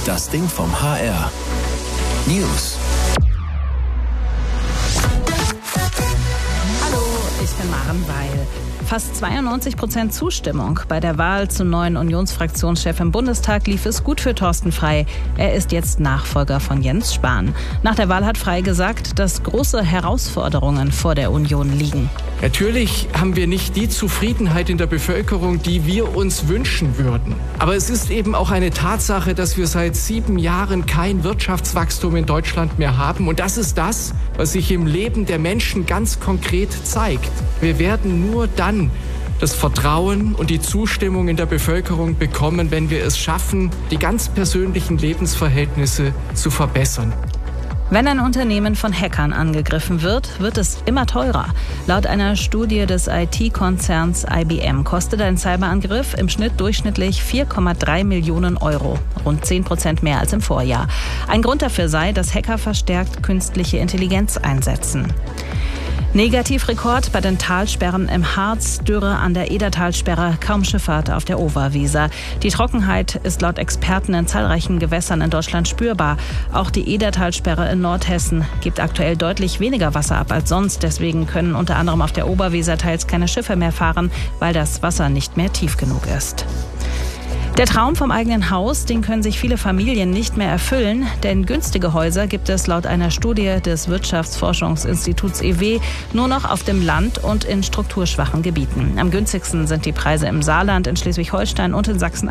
Das Ding vom HR. News. Hallo, ich bin Maren Weil. Fast 92% Zustimmung bei der Wahl zum neuen Unionsfraktionschef im Bundestag lief es gut für Thorsten Frey. Er ist jetzt Nachfolger von Jens Spahn. Nach der Wahl hat Frey gesagt, dass große Herausforderungen vor der Union liegen. Natürlich haben wir nicht die Zufriedenheit in der Bevölkerung, die wir uns wünschen würden. Aber es ist eben auch eine Tatsache, dass wir seit 7 Jahren kein Wirtschaftswachstum in Deutschland mehr haben. Und das ist das, was sich im Leben der Menschen ganz konkret zeigt. Wir werden nur dann das Vertrauen und die Zustimmung in der Bevölkerung bekommen, wenn wir es schaffen, die ganz persönlichen Lebensverhältnisse zu verbessern. Wenn ein Unternehmen von Hackern angegriffen wird, wird es immer teurer. Laut einer Studie des IT-Konzerns IBM kostet ein Cyberangriff im Schnitt durchschnittlich 4,3 Millionen Euro, rund 10% mehr als im Vorjahr. Ein Grund dafür sei, dass Hacker verstärkt künstliche Intelligenz einsetzen. Negativrekord bei den Talsperren im Harz, Dürre an der Edertalsperre, kaum Schifffahrt auf der Oberweser. Die Trockenheit ist laut Experten in zahlreichen Gewässern in Deutschland spürbar. Auch die Edertalsperre in Nordhessen gibt aktuell deutlich weniger Wasser ab als sonst. Deswegen können unter anderem auf der Oberweser teils keine Schiffe mehr fahren, weil das Wasser nicht mehr tief genug ist. Der Traum vom eigenen Haus, den können sich viele Familien nicht mehr erfüllen, denn günstige Häuser gibt es laut einer Studie des Wirtschaftsforschungsinstituts EW nur noch auf dem Land und in strukturschwachen Gebieten. Am günstigsten sind die Preise im Saarland, in Schleswig-Holstein und in Sachsen-Anhalt.